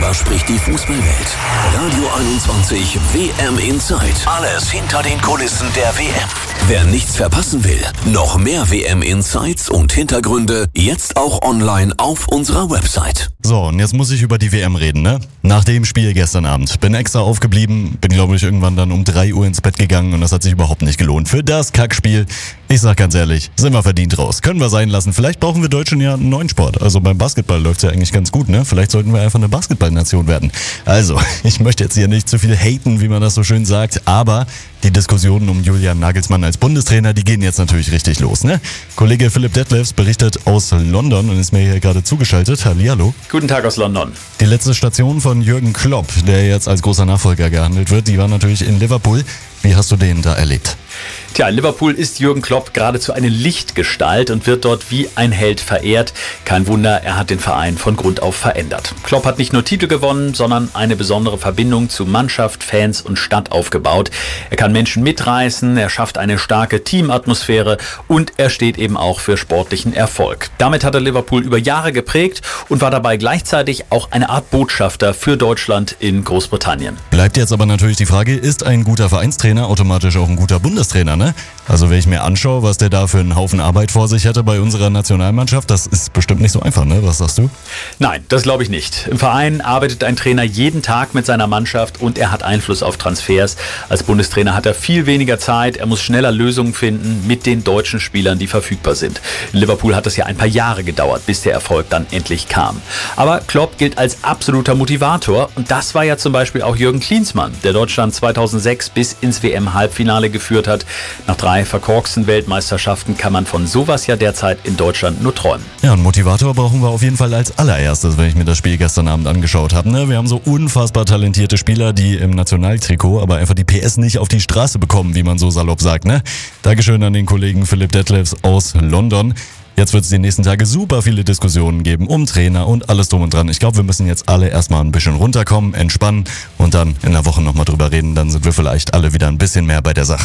Worüber spricht die Fußballwelt? Radio 21 WM Insight. Alles hinter den Kulissen der WM. Wer nichts verpassen will, noch mehr WM Insights und Hintergründe jetzt auch online auf unserer Website. So, und jetzt muss ich über die WM reden, ne? Nach dem Spiel gestern Abend. Bin extra aufgeblieben, bin glaube ich irgendwann dann um 3 Uhr ins Bett gegangen und das hat sich überhaupt nicht gelohnt. Für das Kackspiel, ich sag ganz ehrlich, sind wir verdient raus. Können wir sein lassen. Vielleicht brauchen wir Deutschen ja einen neuen Sport. Also beim Basketball läuft's ja eigentlich ganz gut, ne? Vielleicht sollten wir einfach eine Basketballnation werden. Also, ich möchte jetzt hier nicht zu viel haten, wie man das so schön sagt, aber die Diskussionen um Julian Nagelsmann als Bundestrainer, die gehen jetzt natürlich richtig los, ne? Kollege Philipp Detlefs berichtet aus London und ist mir hier gerade zugeschaltet. Hallihallo. Guten Tag aus London. Die letzte Station von Jürgen Klopp, der jetzt als großer Nachfolger gehandelt wird, die war natürlich in Liverpool. Wie hast du den da erlebt? Tja, in Liverpool ist Jürgen Klopp geradezu eine Lichtgestalt und wird dort wie ein Held verehrt. Kein Wunder, er hat den Verein von Grund auf verändert. Klopp hat nicht nur Titel gewonnen, sondern eine besondere Verbindung zu Mannschaft, Fans und Stadt aufgebaut. Er kann Menschen mitreißen, er schafft eine starke Teamatmosphäre und er steht eben auch für sportlichen Erfolg. Damit hat er Liverpool über Jahre geprägt und war dabei gleichzeitig auch eine Art Botschafter für Deutschland in Großbritannien. Bleibt jetzt aber natürlich die Frage, ist ein guter Vereinstrainer automatisch auch ein guter Bundestrainer, ne? Also wenn ich mir anschaue, was der da für einen Haufen Arbeit vor sich hatte bei unserer Nationalmannschaft, das ist bestimmt nicht so einfach, ne? Was sagst du? Nein, das glaube ich nicht. Im Verein arbeitet ein Trainer jeden Tag mit seiner Mannschaft und er hat Einfluss auf Transfers. Als Bundestrainer hat er viel weniger Zeit, er muss schneller Lösungen finden mit den deutschen Spielern, die verfügbar sind. In Liverpool hat es ja ein paar Jahre gedauert, bis der Erfolg dann endlich kam. Aber Klopp gilt als absoluter Motivator und das war ja zum Beispiel auch Jürgen Klinsmann, der Deutschland 2006 bis ins WM-Halbfinale geführt hat. Nach 3 verkorksten Weltmeisterschaften kann man von sowas ja derzeit in Deutschland nur träumen. Ja, einen Motivator brauchen wir auf jeden Fall als allererstes, wenn ich mir das Spiel gestern Abend angeschaut habe. Ne? Wir haben so unfassbar talentierte Spieler, die im Nationaltrikot aber einfach die PS nicht auf die Straße bekommen, wie man so salopp sagt. Ne? Dankeschön an den Kollegen Philipp Detlefs aus London. Jetzt wird es die nächsten Tage super viele Diskussionen geben um Trainer und alles drum und dran. Ich glaube, wir müssen jetzt alle erstmal ein bisschen runterkommen, entspannen und dann in der Woche nochmal drüber reden. Dann sind wir vielleicht alle wieder ein bisschen mehr bei der Sache.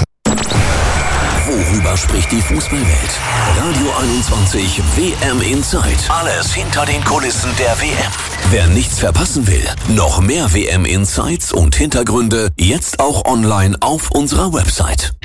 Worüber spricht die Fußballwelt? Radio 21 WM Insight. Alles hinter den Kulissen der WM. Wer nichts verpassen will, noch mehr WM Insights und Hintergründe jetzt auch online auf unserer Website.